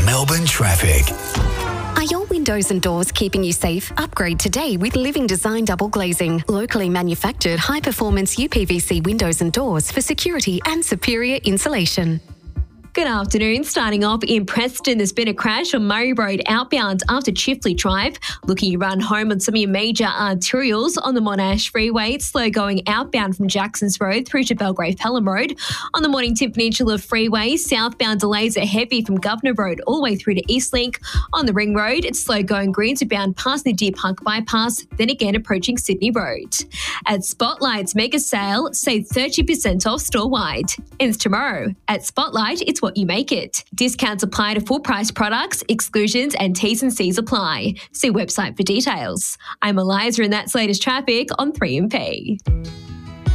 Melbourne traffic. Are your windows and doors keeping you safe? Upgrade today with Living Design Double Glazing. Locally manufactured high-performance UPVC windows and doors for security and superior insulation. Good afternoon. Starting off in Preston, there's been a crash on Murray Road outbound after Chifley Drive. Looking you run home on some of your major arterials on the Monash Freeway. It's slow going outbound from Jacksons Road through to Belgrave Pelham Road. On the Mornington Peninsula Freeway, southbound delays are heavy from Governor Road all the way through to Eastlink. On the Ring Road, it's slow going Greensway bound past the Deer Park bypass, then again approaching Sydney Road. At Spotlight's mega sale, save 30% off store-wide. Ends tomorrow. At Spotlight, it's what you make it. Discounts apply to full price products, exclusions and T's and C's apply. See website for details. I'm Eliza and that's latest traffic on 3MP.